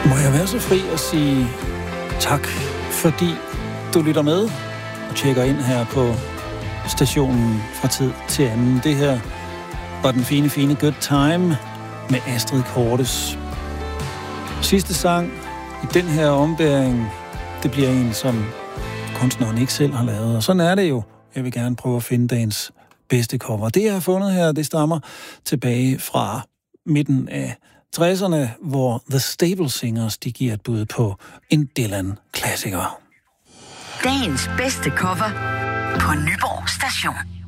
Må jeg være så fri at sige tak, fordi du lytter med og tjekker ind her på stationen fra tid til anden. Det her var den fine Good Time med Astrid Kortes. Sidste sang i den her ombæring, det bliver en, som kunstneren ikke selv har lavet. Og sådan er det jo. Jeg vil gerne prøve at finde dagens bedste cover. Det, jeg har fundet her, det stammer tilbage fra midten af 60'erne, hvor The Stable Singers, de giver et bud på en Dylan-klassiker. Dagens bedste cover på Nyborg Station.